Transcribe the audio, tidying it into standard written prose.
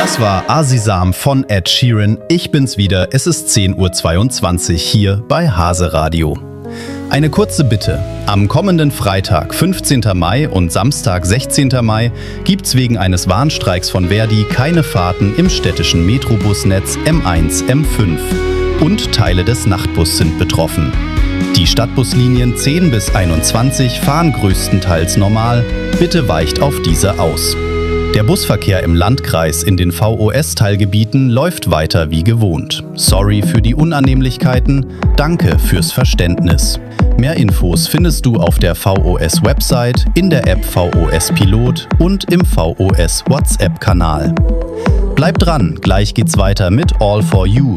Das war Asisam von Ed Sheeran. Ich bin's wieder, es ist 10:22 Uhr hier bei Hase Radio. Eine kurze Bitte. Am kommenden Freitag, 15. Mai und Samstag, 16. Mai, gibt's wegen eines Warnstreiks von Verdi keine Fahrten im städtischen Metrobusnetz M1, M5. Und Teile des Nachtbus sind betroffen. Die Stadtbuslinien 10 bis 21 fahren größtenteils normal. Bitte weicht auf diese aus. Der Busverkehr im Landkreis in den VOS-Teilgebieten läuft weiter wie gewohnt. Sorry für die Unannehmlichkeiten, danke fürs Verständnis. Mehr Infos findest du auf der VOS-Website, in der App VOS Pilot und im VOS-WhatsApp-Kanal. Bleib dran, gleich geht's weiter mit All for You